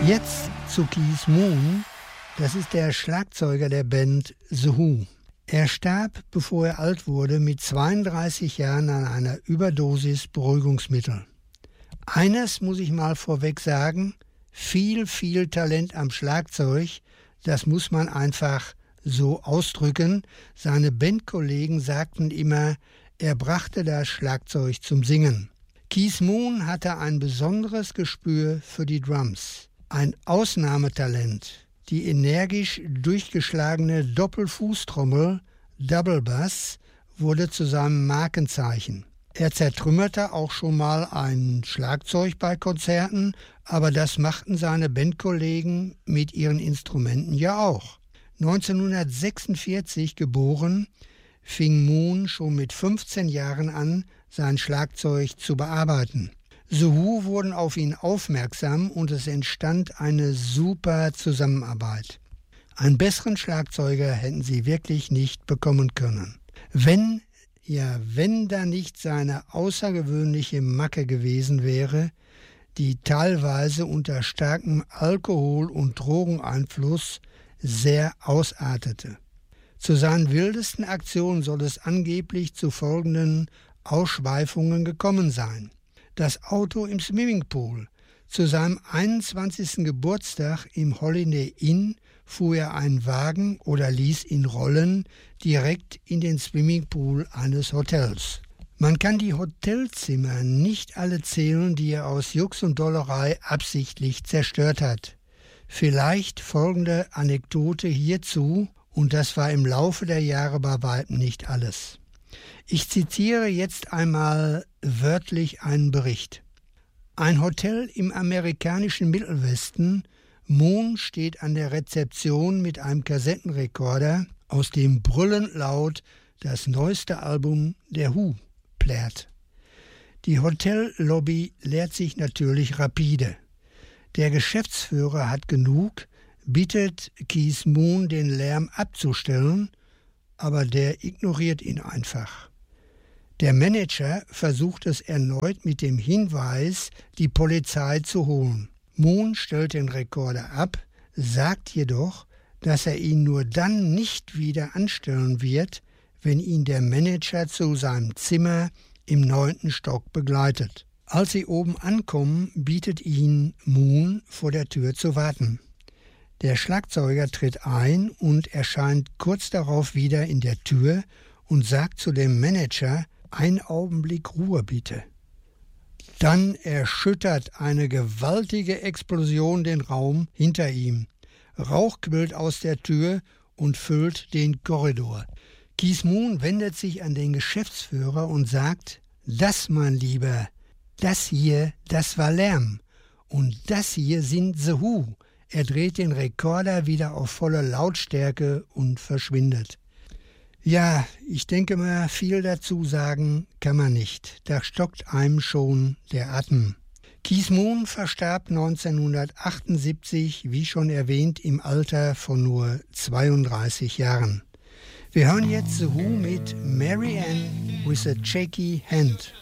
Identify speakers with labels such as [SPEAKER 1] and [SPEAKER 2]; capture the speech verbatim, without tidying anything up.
[SPEAKER 1] Jetzt zu Keith Moon, das ist der Schlagzeuger der Band The Who. Er starb, bevor er alt wurde, mit zweiunddreißig Jahren an einer Überdosis Beruhigungsmittel. Eines muss ich mal vorweg sagen, viel, viel Talent am Schlagzeug, das muss man einfach so ausdrücken. Seine Bandkollegen sagten immer, er brachte das Schlagzeug zum Singen. Keith Moon hatte ein besonderes Gespür für die Drums. Ein Ausnahmetalent. Die energisch durchgeschlagene Doppelfußtrommel Double Bass wurde zu seinem Markenzeichen. Er zertrümmerte auch schon mal ein Schlagzeug bei Konzerten, aber das machten seine Bandkollegen mit ihren Instrumenten ja auch. neunzehnhundertsechsundvierzig geboren, fing Moon schon mit fünfzehn Jahren an, sein Schlagzeug zu bearbeiten. The Who wurden auf ihn aufmerksam und es entstand eine super Zusammenarbeit. Einen besseren Schlagzeuger hätten sie wirklich nicht bekommen können. Wenn, ja, wenn da nicht seine außergewöhnliche Macke gewesen wäre, die teilweise unter starkem Alkohol- und Drogeneinfluss sehr ausartete. Zu seinen wildesten Aktionen soll es angeblich zu folgenden Ausschweifungen gekommen sein. Das Auto im Swimmingpool. Zu seinem einundzwanzigsten Geburtstag im Holiday Inn fuhr er einen Wagen oder ließ ihn rollen, direkt in den Swimmingpool eines Hotels. Man kann die Hotelzimmer nicht alle zählen, die er aus Jux und Dollerei absichtlich zerstört hat. Vielleicht folgende Anekdote hierzu, und das war im Laufe der Jahre bei weitem nicht alles. Ich zitiere jetzt einmal wörtlich einen Bericht. Ein Hotel im amerikanischen Mittelwesten. Moon steht an der Rezeption mit einem Kassettenrekorder, aus dem brüllend laut das neueste Album der Who plärt. Die Hotellobby leert sich natürlich rapide. Der Geschäftsführer hat genug, bittet Keith Moon, den Lärm abzustellen, aber der ignoriert ihn einfach. Der Manager versucht es erneut mit dem Hinweis, die Polizei zu holen. Moon stellt den Rekorder ab, sagt jedoch, dass er ihn nur dann nicht wieder anstellen wird, wenn ihn der Manager zu seinem Zimmer im neunten Stock begleitet. Als sie oben ankommen, bietet ihnen Moon, vor der Tür zu warten. Der Schlagzeuger tritt ein und erscheint kurz darauf wieder in der Tür und sagt zu dem Manager, ein Augenblick Ruhe bitte. Dann erschüttert eine gewaltige Explosion den Raum hinter ihm. Rauch quillt aus der Tür und füllt den Korridor. Keith Moon wendet sich an den Geschäftsführer und sagt, das, mein Lieber, das hier, das war Lärm. Und das hier sind The Who. Er dreht den Rekorder wieder auf volle Lautstärke und verschwindet. Ja, ich denke mal, viel dazu sagen kann man nicht. Da stockt einem schon der Atem. Keith Moon verstarb neunzehnhundertachtundsiebzig, wie schon erwähnt, im Alter von nur zweiunddreißig Jahren. Wir hören jetzt The Who mit Mary Ann with a Shaky Hand.